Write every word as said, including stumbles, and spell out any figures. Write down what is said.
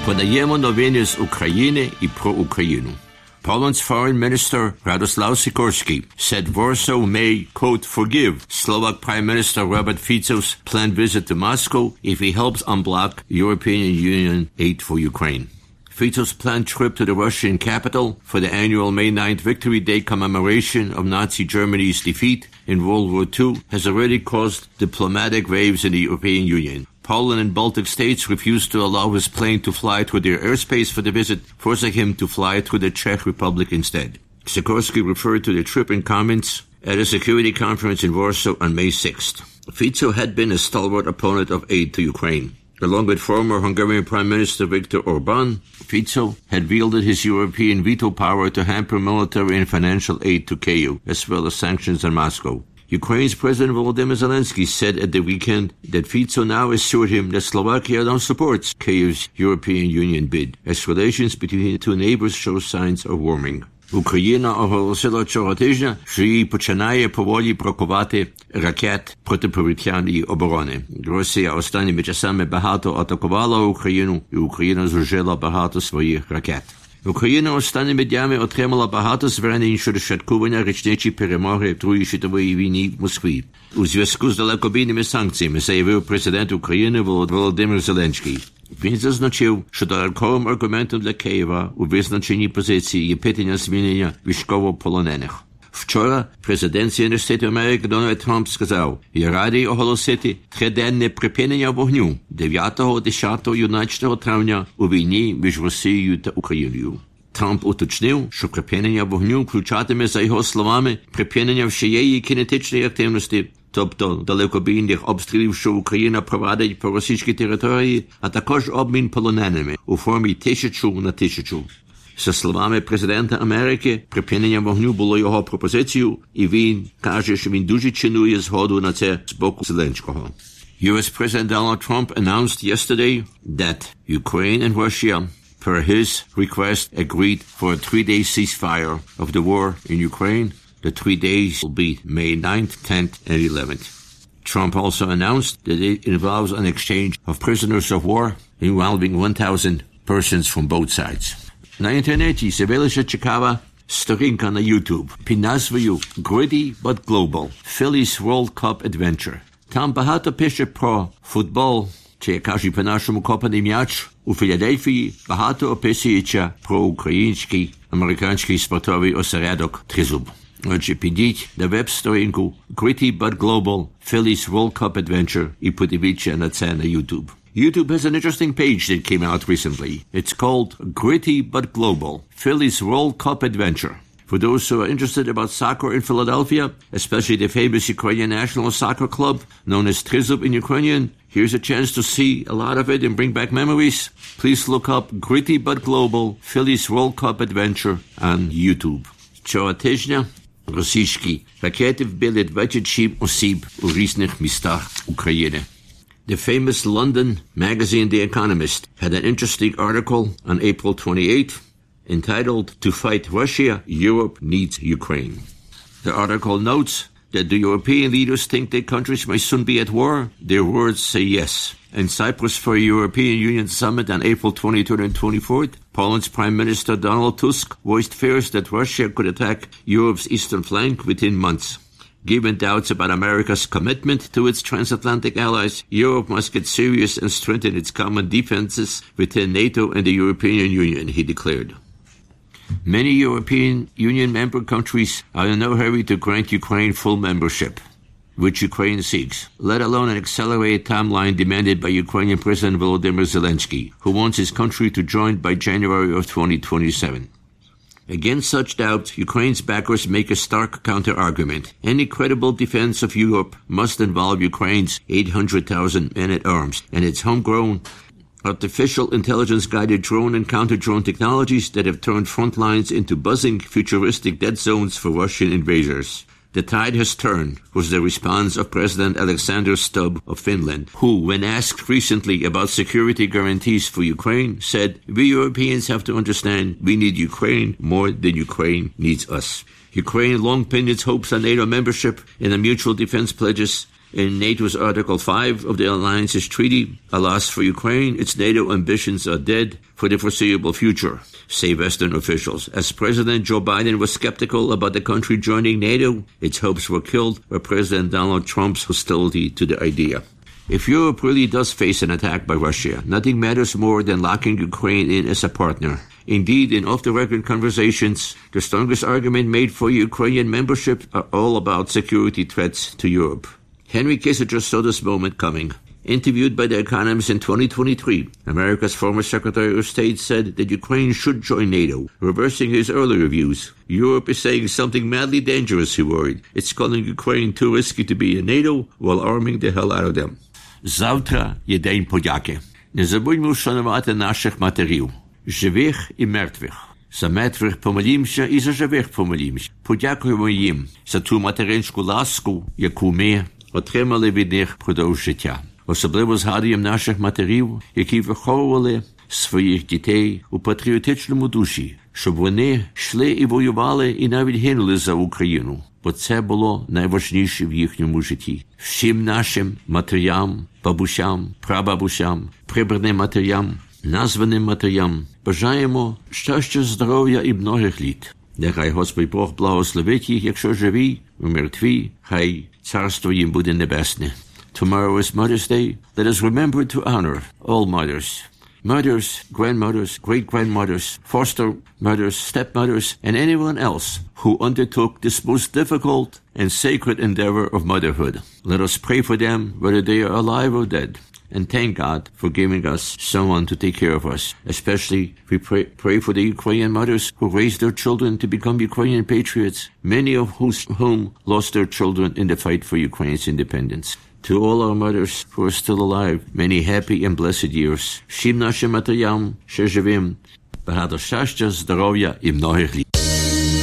Podajemy nowiny z Ukrainy i pro Ukrainu. Poland's Foreign Minister Radosław Sikorski said Warsaw may, quote, forgive Slovak Prime Minister Robert Fico's planned visit to Moscow if he helps unblock European Union aid for Ukraine. Fico's planned trip to the Russian capital for the annual May ninth Victory Day commemoration of Nazi Germany's defeat in World War Two has already caused diplomatic waves in the European Union. Poland and Baltic states refused to allow his plane to fly through their airspace for the visit, forcing him to fly through the Czech Republic instead. Sikorski referred to the trip in comments at a security conference in Warsaw on May sixth. Fico had been a stalwart opponent of aid to Ukraine. Along with former Hungarian Prime Minister Viktor Orbán, Fico had wielded his European veto power to hamper military and financial aid to Kyiv, as well as sanctions on Moscow. Ukraine's President Volodymyr Zelensky said at the weekend that Fico now assured him that Slovakia now supports Kyiv's European Union bid, as relations between the two neighbors show signs of warming. Україна оголосила цього тижня, що її починає поволі бракувати ракет протиповітряної оборони. Росія останніми часами багато атакувала Україну, і Україна зужила багато своїх ракет. Україна останніми днями отримала багато звернень щодо святкування річниці перемоги в Другій світовій війні в Москві. У зв'язку з далекобійними санкціями заявив президент України Володимир Зеленський. Він зазначив, що додатковим аргументом для Києва у визначенні позиції є питання звільнення військовополонених. Вчора президент Сполучених Штатів Америки Дональд Трамп сказав, я радий оголосити триденне припинення вогню дев'ятого-десятого травня у війні між Росією та Україною. Трамп уточнив, що припинення вогню включатиме, за його словами, припинення всієї кінетичної активності, тобто далекобійних обстрілів, що Україна провадить по російській території, а також обмін полоненими у формі тисячу на тисячу. За словами президента Америки, припинення вогню було його пропозицією, і він каже, що він дуже цінує згоду на це з боку Зеленського. U S President Donald Trump announced yesterday that Ukraine and Russia, per his request, agreed for a three-day ceasefire of the war in Ukraine. The three days will be May ninth, tenth, and eleventh. Trump also announced that it involves an exchange of prisoners of war involving one thousand persons from both sides. На інтернеті з'явилася цікава сторінка на YouTube під назвою Gritty but Global – Phillies World Cup Adventure. Там багато пише про футбол, чи, як кажуть по-нашому, копаний м'яч у Філадельфії, багато описується про український, американський спортовий осередок «Тризуб». Отже, підіть на веб-сторінку Gritty but Global – Phillies World Cup Adventure і подивіться на це на YouTube. YouTube has an interesting page that came out recently. It's called Gritty but Global, Phillies World Cup Adventure. For those who are interested about soccer in Philadelphia, especially the famous Ukrainian national soccer club known as Trizub in Ukrainian, here's a chance to see a lot of it and bring back memories. Please look up Gritty but Global, Phillies World Cup Adventure on YouTube. Цього тижня російські ракети вбили двадцять сім осіб у різних містах України. The famous London magazine The Economist had an interesting article on April twenty-eighth entitled To Fight Russia, Europe Needs Ukraine. The article notes that the European leaders think their countries may soon be at war. Their words say yes. In Cyprus for a European Union summit on April twenty-third and twenty-fourth, Poland's Prime Minister Donald Tusk voiced fears that Russia could attack Europe's eastern flank within months. Given doubts about America's commitment to its transatlantic allies, Europe must get serious and strengthen its common defenses within NATO and the European Union, he declared. Many European Union member countries are in no hurry to grant Ukraine full membership, which Ukraine seeks, let alone an accelerated timeline demanded by Ukrainian President Volodymyr Zelensky, who wants his country to join by January of twenty twenty-seven. Against such doubts, Ukraine's backers make a stark counter-argument. Any credible defense of Europe must involve Ukraine's eight hundred thousand men-at-arms and its homegrown artificial intelligence-guided drone and counter-drone technologies that have turned front lines into buzzing, futuristic dead zones for Russian invaders. The tide has turned, was the response of President Alexander Stubb of Finland, who, when asked recently about security guarantees for Ukraine, said, "We Europeans have to understand we need Ukraine more than Ukraine needs us." Ukraine long pinned its hopes on NATO membership and the mutual defense pledges in NATO's Article five of the alliance's treaty. Alas for Ukraine, its NATO ambitions are dead for the foreseeable future, say Western officials. As President Joe Biden was skeptical about the country joining NATO, its hopes were killed by President Donald Trump's hostility to the idea. If Europe really does face an attack by Russia, nothing matters more than locking Ukraine in as a partner. Indeed, in off-the-record conversations, the strongest argument made for Ukrainian membership are all about security threats to Europe. Henry Kissinger saw this moment coming. Interviewed by The Economist in twenty twenty-three, America's former Secretary of State said that Ukraine should join NATO, reversing his earlier views. Europe is saying something madly dangerous, he worried. It's calling Ukraine too risky to be in NATO while arming the hell out of them. Завтра є день подяки. Не забудьмо вшанувати наших матерів, живих і мертвих. За мертвих помолімся і за живих помолімся. Подякуємо їм за ту материнську ласку, яку ми отримали від них впродовж життя. Особливо згадуємо наших матерів, які виховували своїх дітей у патріотичному душі, щоб вони йшли і воювали і навіть гинули за Україну. Бо це було найважніше в їхньому житті. Всім нашим матерям, бабусям, прабабусям, прибраним матерям, названим матерям бажаємо щастя, здоров'я і многих літ. Нехай Господь Бог благословить їх, якщо живі, мертві, хай царство їм буде небесне. Tomorrow is Mother's Day. Let us remember to honor all mothers. Mothers, grandmothers, great-grandmothers, foster mothers, stepmothers, and anyone else who undertook this most difficult and sacred endeavor of motherhood. Let us pray for them, whether they are alive or dead, and thank God for giving us someone to take care of us. Especially, we pray, pray for the Ukrainian mothers who raised their children to become Ukrainian patriots, many of whose, whom lost their children in the fight for Ukraine's independence. To all our mothers who are still alive, many happy and blessed years. Всім нашим матерям, ще живим, багато щастя, здоров'я і многих літ.